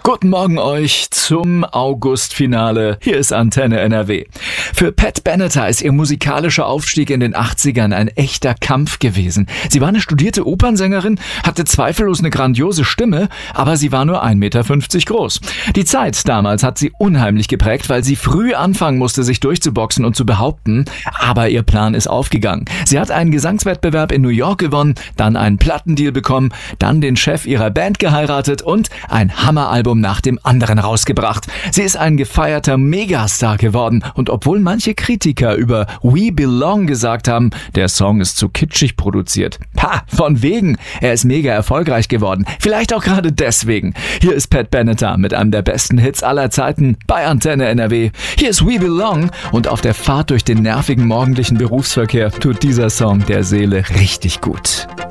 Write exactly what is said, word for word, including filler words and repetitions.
Guten Morgen euch zum Augustfinale. Hier ist Antenne N R W. Für Pat Benatar ist ihr musikalischer Aufstieg in den achtzigern ein echter Kampf gewesen. Sie war eine studierte Opernsängerin, hatte zweifellos eine grandiose Stimme, aber sie war nur ein Meter fünfzig groß. Die Zeit damals hat sie unheimlich geprägt, weil sie früh anfangen musste, sich durchzuboxen und zu behaupten. Aber ihr Plan ist aufgegangen. Sie hat einen Gesangswettbewerb in New York gewonnen, dann einen Plattendeal bekommen, dann den Chef ihrer Band geheiratet und ein Hammeralbum nach dem anderen rausgebracht. Sie ist ein gefeierter Megastar geworden und obwohl manche Kritiker über We Belong gesagt haben, der Song ist zu kitschig produziert. Ha, von wegen, er ist mega erfolgreich geworden. Vielleicht auch gerade deswegen. Hier ist Pat Benatar mit einem der besten Hits aller Zeiten bei Antenne N R W. Hier ist We Belong und auf der Fahrt durch den nervigen morgendlichen Berufsverkehr tut dieser Song der Seele richtig gut.